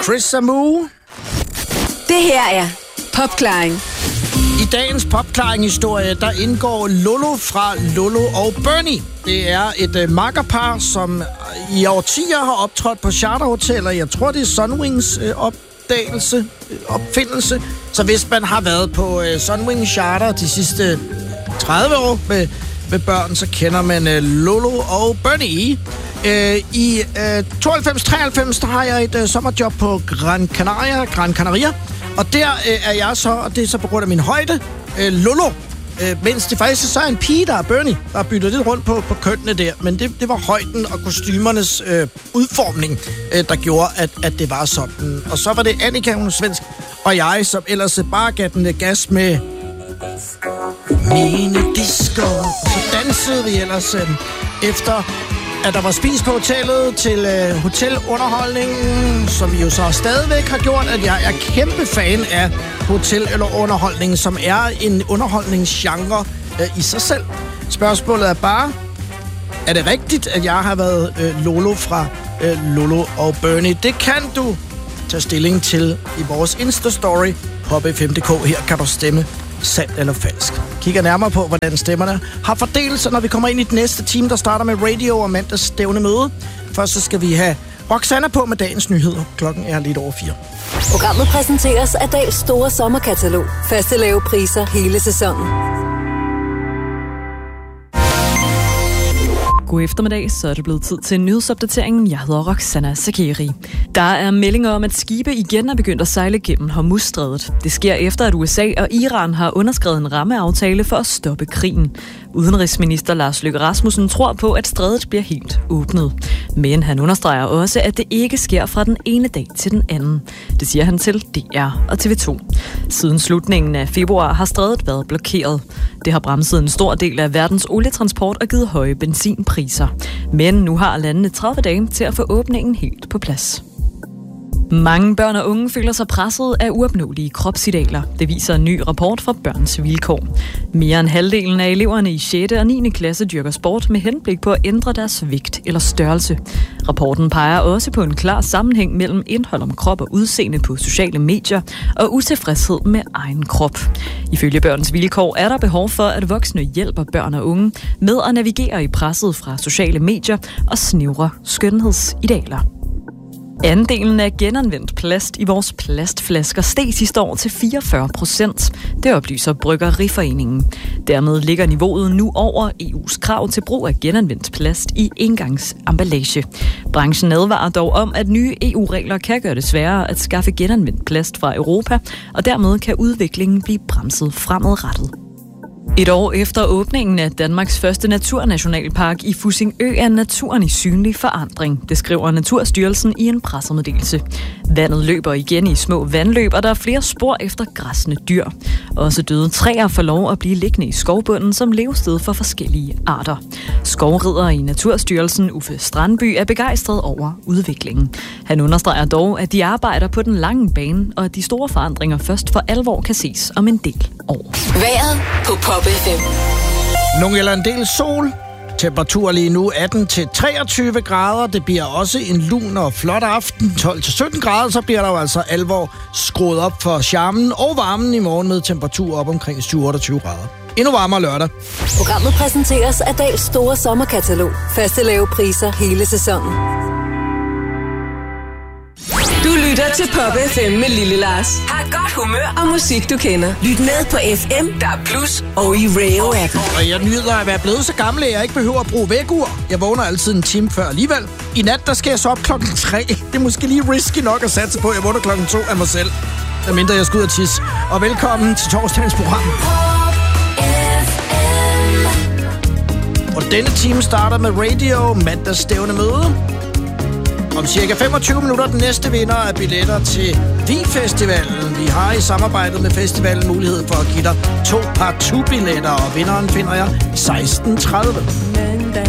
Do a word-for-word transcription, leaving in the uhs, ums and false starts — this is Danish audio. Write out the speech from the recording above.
Chris Samu. Det her er Popklaring. I dagens Popklaring-historie, der indgår Lolo fra Lolo og Bernie. Det er et uh, makkerpar, som i årtier har optrådt på charterhoteller. Jeg tror, det er Sunwings uh, opdagelse, uh, opfindelse. Så hvis man har været på uh, Sunwings charter de sidste tredive år med, med børn, så kender man uh, Lolo og Bernie. Uh, I uh, tooghalvfems treoghalvfems, der har jeg et uh, sommerjob på Gran Canaria, Gran Canaria. Og der uh, er jeg så, og det er så på grund af min højde, uh, Lolo. Uh, mens det faktisk så er en pige, der er Bernie, der har byttet lidt rundt på, på kønnene der. Men det, det var højden og kostymernes uh, udformning, uh, der gjorde, at, at det var sådan. Og så var det Annika, hun er svensk, og jeg, som ellers bare gav den gas med mine disco. Så dansede vi ellers uh, efter... at der var spist på hotellet til øh, hotelunderholdningen, som vi jo så stadigvæk har gjort, at jeg er kæmpe fan af hotel- eller underholdning, som er en underholdningsgenre øh, i sig selv. Spørgsmålet er bare, er det rigtigt, at jeg har været øh, Lolo fra øh, Lolo og Bernie? Det kan du tage stilling til i vores Insta-story på P F M punktum d k. Her kan du stemme sandt eller falsk. Kigger nærmere på, hvordan stemmerne har fordelt sig, når vi kommer ind i det næste time, der starter med radio og mandags stævne møde. Først så skal vi have Roxanna på med dagens nyheder. Klokken er lidt over fire. Programmet præsenteres af Dahls store sommerkatalog. Faste lave priser hele sæsonen. God eftermiddag, så er det blevet tid til nyhedsopdateringen. Jeg hedder Roxanna Sakeri. Der er meldinger om, at skibe igen er begyndt at sejle gennem Hormuzstrædet. Det sker efter, at U S A og Iran har underskrevet en rammeaftale for at stoppe krigen. Udenrigsminister Lars Løkke Rasmussen tror på, at strædet bliver helt åbnet. Men han understreger også, at det ikke sker fra den ene dag til den anden. Det siger han til D R og T V to. Siden slutningen af februar har strædet været blokeret. Det har bremset en stor del af verdens olietransport og givet høje benzinpriser. Men nu har landene tredive dage til at få åbningen helt på plads. Mange børn og unge føler sig presset af uopnåelige kropsidealer. Det viser en ny rapport fra Børns Vilkår. Mere end halvdelen af eleverne i sjette og niende klasse dyrker sport med henblik på at ændre deres vægt eller størrelse. Rapporten peger også på en klar sammenhæng mellem indhold om krop og udseende på sociale medier og utilfredshed med egen krop. Ifølge Børns Vilkår er der behov for, at voksne hjælper børn og unge med at navigere i presset fra sociale medier og snævre skønhedsidealer. Andelen af genanvendt plast i vores plastflasker steg sidste år til fireogfyrre procent. Det oplyser Bryggeriforeningen. Dermed ligger niveauet nu over E U's krav til brug af genanvendt plast i engangsemballage. Branchen advarer dog om, at nye E U-regler kan gøre det sværere at skaffe genanvendt plast fra Europa, og dermed kan udviklingen blive bremset fremadrettet. Et år efter åbningen af Danmarks første naturnationalpark i Fussingø er naturen i synlig forandring. Det skriver Naturstyrelsen i en pressemeddelelse. Vandet løber igen i små vandløb, og der er flere spor efter græssende dyr. Også døde træer får lov at blive liggende i skovbunden som levested for forskellige arter. Skovrider i Naturstyrelsen, Uffe Strandby, er begejstret over udviklingen. Han understreger dog, at de arbejder på den lange bane, og at de store forandringer først for alvor kan ses om en del år. Vejret på Pop F M. Nogle eller en del sol. Temperatur lige nu atten til treogtyve grader. Det bliver også en lun og flot aften. tolv til sytten grader, så bliver der jo altså alvor skruet op for charmen og varmen i morgen med temperatur op omkring syv til otteogtyve grader. Endnu varmere lørdag. Programmet præsenteres af Dahls store sommerkatalog. Faste lave priser hele sæsonen. Du lytter til Pop F M med Lille Lars. Har et godt humør og musik, du kender. Lyt med på F M, der er plus og i Radio-appen. Og jeg nyder at være blevet så gammel, at jeg ikke behøver at bruge vækkeur. Jeg vågner altid en time før alligevel. I nat, der skal jeg så op klokken tre. Det er måske lige risky nok at satse på, at jeg vågner klokken to af mig selv. Medmindre jeg skal ud og tisse. Og velkommen til torsdagens program. Og denne time starter med radio, mandags stævne møde. Om cirka femogtyve minutter den næste vinder af billetter til Vi-festivalen. Vi har i samarbejdet med festivalen mulighed for at give dig to par to billetter, og vinderen finder jeg seksten tredive.